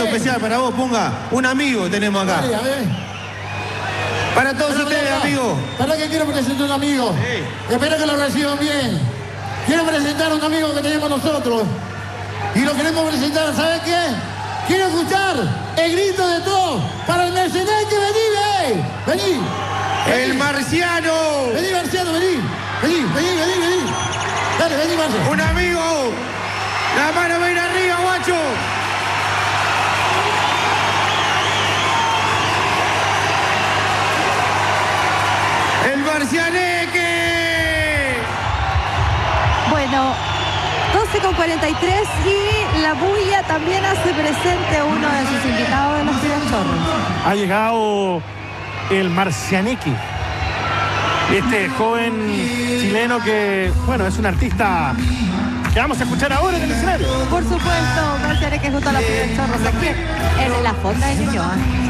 especial para vos, Punga. Un amigo tenemos acá. Dale, a ver. Para todos ustedes, amigos. ¿Para que quiero presentar a un amigo? Sí. Espero que lo reciban bien. Quiero presentar a un amigo que tenemos nosotros. Y lo queremos presentar, ¿sabes qué? Quiero escuchar el grito de todos para el Mercenario que vení, vení. El Marciano. Vení, Marciano, vení. Vení. Dale, vení, Marciano. Un amigo. La mano va a ir arriba, guacho. El Marcianeque. Bueno, 12:43 y la bulla también hace presente uno de sus invitados de los Pibes-Chorros. Ha llegado el Marcianeque. Este joven chileno que, bueno, es un artista que vamos a escuchar ahora en el escenario. Por supuesto, Marcianeque junto a los Pibes-Chorros aquí en la Fonda de Ñuñoa.